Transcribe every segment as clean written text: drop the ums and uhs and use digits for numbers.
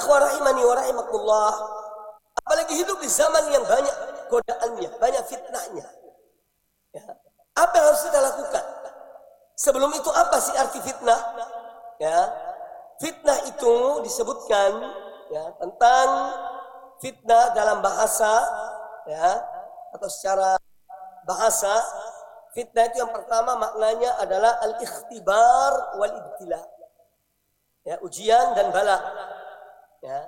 ikhwah rahimani wa rahimakumullah, apalagi hidup di zaman yang banyak godaannya, banyak fitnahnya. Ya. Apa yang harus kita lakukan? Sebelum itu apa sih arti fitnah? Ya. Fitnah itu disebutkan ya, tentang fitnah dalam bahasa ya, atau secara bahasa, fitnah itu yang pertama maknanya adalah al-ikhtibar wal ibtila. Ya, ujian dan bala. Ya.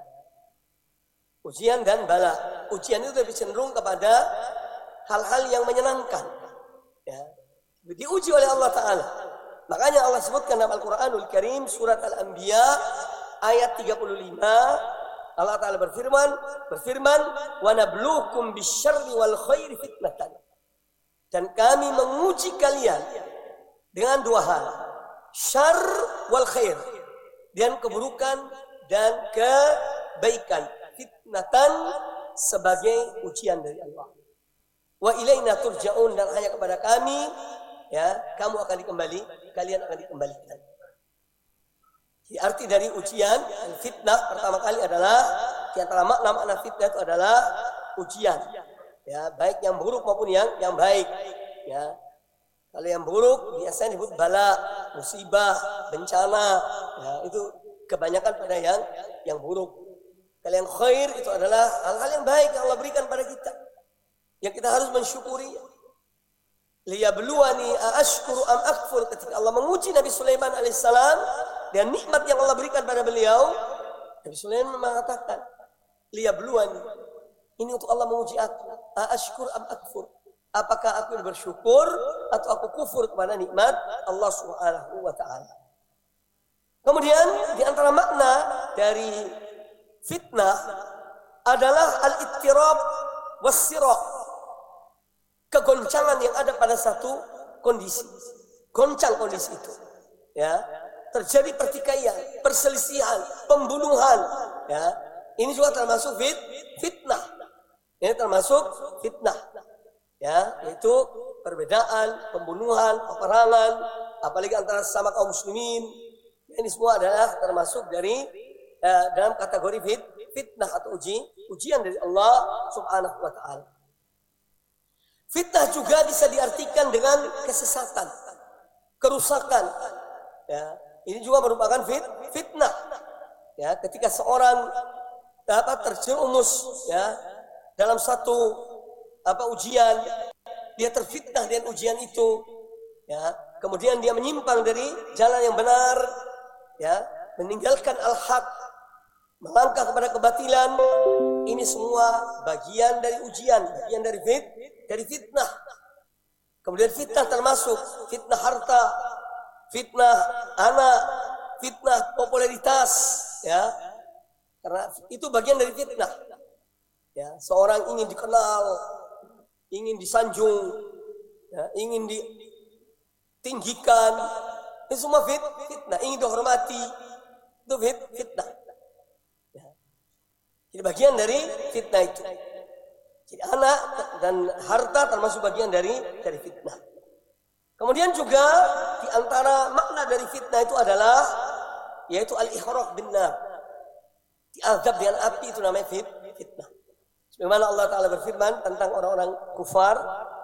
Ujian dan bala. Ujian itu lebih cenderung kepada hal-hal yang menyenangkan. Ya. Diuji oleh Allah Ta'ala. Makanya Allah sebutkan dalam Al-Quranul Karim surat Al-Anbiya ayat 35. Allah Ta'ala berfirman, wa nabluukum bisyarri wal khairi fitnatan. Dan kami menguji kalian dengan dua hal, syarr wal khair, dan keburukan dan kebaikan. Fitnatan sebagai ujian dari Allah. Wa ilaina turja'un, dan hanya kepada kami ya kamu akan kalian akan dikembalikan. Jadi arti dari ujian dan fitnah pertama kali adalah di antara makna-makna fitnah itu adalah ujian. Ya, baik yang buruk maupun yang baik. Ya. Kalau yang buruk biasanya disebut bala, musibah, bencana. Ya, itu kebanyakan pada yang buruk. Kalau yang khair itu adalah hal-hal yang baik yang Allah berikan pada kita, yang kita harus mensyukuri. Liyabluwani aashkuru am akfur, ketika Allah menguji Nabi Sulaiman alaihissalam dan nikmat yang Allah berikan pada beliau, Nabi Sulaiman mengatakan, liyabluwani, ini untuk Allah menguji aku, aashkur am akfur, apakah aku bersyukur atau aku kufur kepada nikmat Allah Subhanahu wa taala. Kemudian di antara makna dari fitnah adalah al-ittirab was-sirah, kegoncangan yang ada pada satu kondisi. Goncang kondisi itu. Ya, terjadi pertikaian, perselisihan, pembunuhan, ya. Ini juga termasuk fitnah. Ini termasuk fitnah. Ya, yaitu perbedaan, pembunuhan, peperangan, apalagi antara sesama kaum muslimin. Ini semua adalah termasuk dari dalam kategori fitnah atau ujian dari Allah Subhanahu wa taala. Fitnah juga bisa diartikan dengan kesesatan, kerusakan. Ya, ini juga merupakan fitnah. Ya, ketika seorang terjerumus ya dalam satu ujian, dia terfitnah dengan ujian itu. Ya, kemudian dia menyimpang dari jalan yang benar, ya, meninggalkan al-haq, melangkah kepada kebatilan. Ini semua bagian dari ujian, bagian dari fitnah. Kemudian fitnah termasuk fitnah harta, fitnah anak, fitnah popularitas, ya. Karena itu bagian dari fitnah. Ya, seorang ingin dikenal, ingin disanjung, ya, ingin ditinggikan. Itu semua fitnah, ingin dihormati. Itu fitnah. Ya. Jadi bagian dari fitnah itu. Jadi anak dan harta termasuk bagian dari fitnah. Kemudian juga di antara makna dari fitnah itu adalah yaitu al-ihraq bin nar. Diazab dengan api, itu namanya fitnah. Sebagaimana Allah Ta'ala berfirman tentang orang-orang kufar,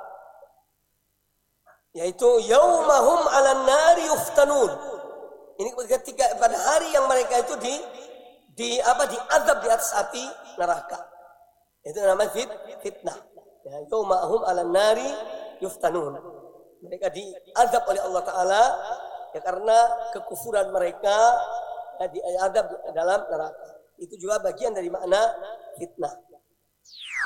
yaitu yaumahum 'alan nari yuftanun. Ini ketika pada hari yang mereka itu diazab di atas api neraka. Itu namanya fitnah. Ya, yaumahum 'alan nari yuftanun. Mereka diazab oleh Allah Ta'ala ya karena kekufuran mereka, ya, diazab dalam neraka. Itu juga bagian dari makna fitnah.